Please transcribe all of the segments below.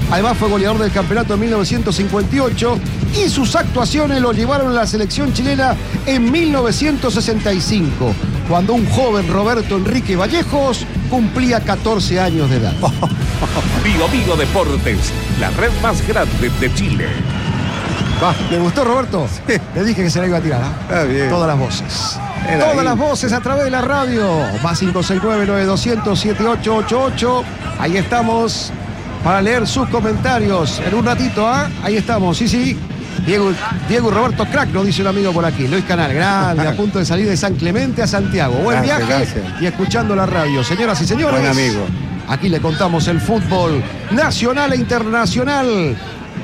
Además fue goleador del campeonato en 1958 y sus actuaciones lo llevaron a la selección chilena en 1965, cuando un joven Roberto Enrique Vallejos cumplía 14 años de edad. Bio Deportes, la red más grande de Chile. ¿Le gustó, Roberto? Sí. Le dije que se la iba a tirar, ¿eh? Está bien. Todas las voces. Era Todas las voces a través de la radio. Más 569-9200-7888. Ahí estamos para leer sus comentarios. En un ratito, ¿ah? Ahí estamos, sí. Diego y Roberto Crack, nos dice un amigo por aquí. Luis Canal, grande, a punto de salir de San Clemente a Santiago. Buen viaje. Gracias. Y escuchando la radio. Señoras y señores. Buen amigo. Aquí le contamos el fútbol nacional e internacional.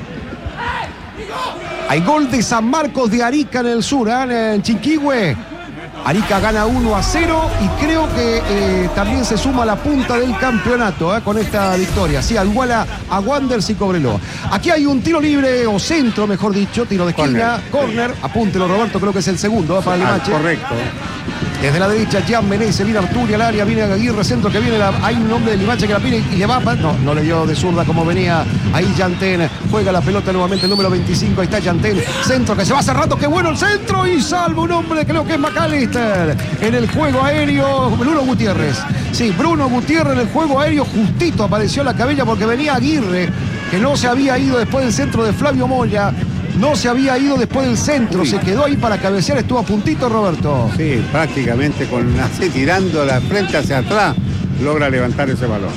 Hay gol de San Marcos de Arica en el sur, en Chinquihue. Arica gana 1-0 y creo que también se suma a la punta del campeonato con esta victoria. Sí, iguala a Wanderers y Cobreloa. Aquí hay un tiro libre, o centro, mejor dicho, tiro de esquina, corner. Apúntelo, Roberto, creo que es el segundo para Limache. Correcto. Desde la derecha, Jan Menezes, viene Arturi al área, viene Aguirre, centro que viene, hay un hombre de Limache que la pide y le va, no le dio de zurda como venía, ahí Yantén, juega la pelota nuevamente el número 25, ahí está Yantén, centro que se va cerrando, qué bueno el centro y salva un hombre, creo que es McAllister, en el juego aéreo, Bruno Gutiérrez, sí, Bruno Gutiérrez en el juego aéreo, justito apareció la cabella porque venía Aguirre, que no se había ido después del centro de Flavio Moya. No se había ido después del centro, se quedó ahí para cabecear, estuvo a puntito, Roberto. Sí, prácticamente así tirando la frente hacia atrás, logra levantar ese balón.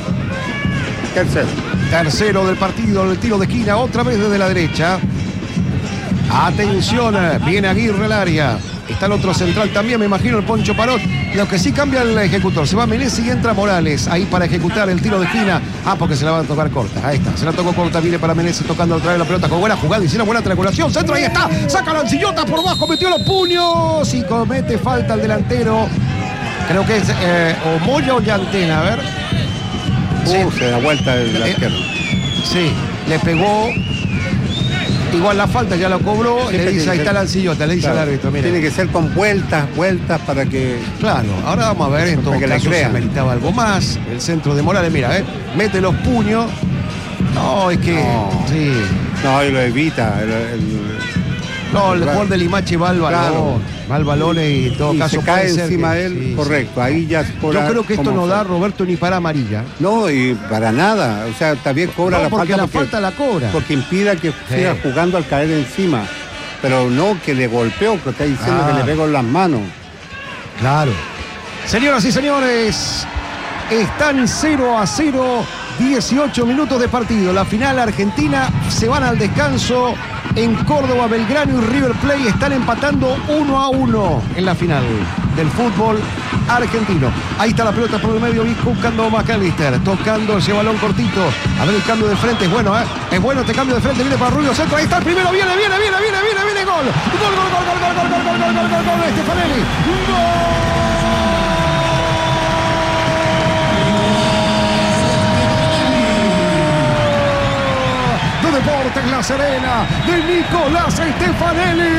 Tercero del partido, el tiro de esquina, otra vez desde la derecha. Atención, viene Aguirre al área. Está el otro central también, me imagino, el Poncho Parot. Lo que sí cambia el ejecutor. Se va Menezes y entra Morales ahí para ejecutar el tiro de esquina. Porque se la va a tocar corta. Ahí está, se la tocó corta. Viene para Menezes tocando otra vez la pelota con buena jugada. Hicieron buena triangulación. Centro, ahí está. Saca la ancillota por bajo, metió los puños. Y comete falta el delantero. Creo que es o Moya o Yantena, a ver. Se da vuelta el arquero. Sí, le pegó. Igual la falta ya lo cobró, le dice, ahí está la ancillota, le dice al árbitro, mira. Tiene que ser con vueltas para que... Claro, ahora vamos a ver, en todo caso se meritaba algo más. El centro de Morales, mira, mete los puños. No, es que... No, sí. No, y lo evita. El gol de Limache va al balón. Claro. Va al balón y en todo caso se cae encima de él, sí, correcto. Sí. Ahí ya yo creo que esto no da, Roberto, ni para amarilla. No, y para nada. O sea, también cobra la falta. Porque la falta la cobra. Porque impida que siga jugando al caer encima. Pero no que le golpeó, que está diciendo que le pegó en las manos. Claro. Señoras y señores, están 0-0, 18 minutos de partido. La final argentina, se van al descanso. En Córdoba, Belgrano y River Plate están empatando 1-1 en la final del fútbol argentino. Ahí está la pelota por el medio, buscando McAllister, tocando ese balón cortito. A ver el cambio de frente, es bueno, es bueno este cambio de frente, viene para Rubio, centro, ahí está el primero, viene, gol de Stefanelli, ¡gol! Deportes La Serena de Nicolás Stefanelli.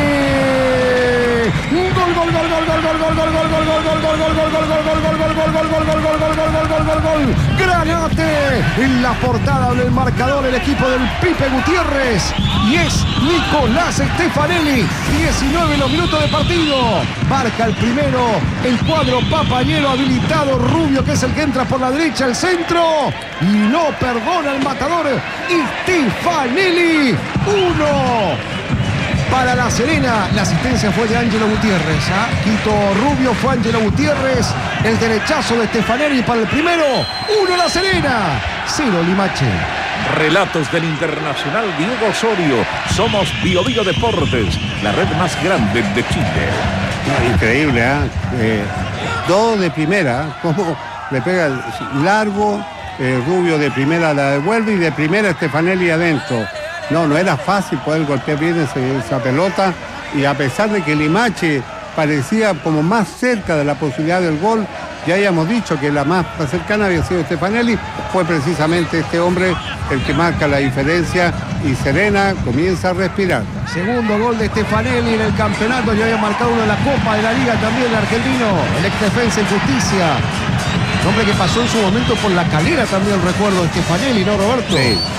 Granate en la portada del marcador, el equipo del Pipe Gutiérrez, y es Nicolás Stefanelli. 19 los minutos de partido, marca el primero el cuadro papayero, habilitado Rubio, que es el que entra por la derecha, el centro, y no perdona el matador Stefanelli. 1 para La Serena. La asistencia fue de Ángelo Gutiérrez. Quito Rubio, fue Ángelo Gutiérrez. El derechazo de Stefanelli para el primero. 1 La Serena, 0 Limache. Relatos del internacional Diego Osorio. Somos Bio Deportes, la red más grande de Chile. Increíble, dos de primera, como le pega largo, Rubio de primera la devuelve y de primera Stefanelli adentro. No era fácil poder golpear bien esa pelota, y a pesar de que Limache parecía como más cerca de la posibilidad del gol, ya habíamos dicho que la más cercana había sido Stefanelli, fue precisamente este hombre el que marca la diferencia, y Serena comienza a respirar. Segundo gol de Stefanelli en el campeonato, ya había marcado uno en la Copa de la Liga también, el argentino, el ex Defensa y Justicia. Hombre que pasó en su momento por La Calera también, recuerdo, Stefanelli, ¿no, Roberto? Sí.